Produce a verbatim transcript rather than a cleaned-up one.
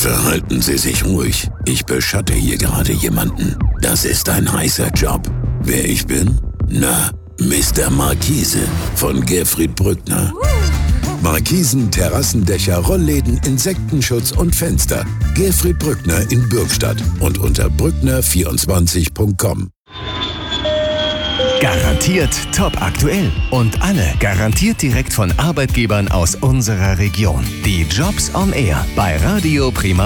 Verhalten Sie sich ruhig. Ich beschatte hier gerade jemanden. Das ist ein heißer Job. Wer ich bin? Na, Mister Markise von Gerfried Brückner. Markisen, Terrassendächer, Rollläden, Insektenschutz und Fenster. Gerfried Brückner in Bürgstadt und unter brückner vierundzwanzig punkt com. Garantiert top aktuell und alle garantiert direkt von Arbeitgebern aus unserer Region. Die Jobs on Air bei Radio Prima.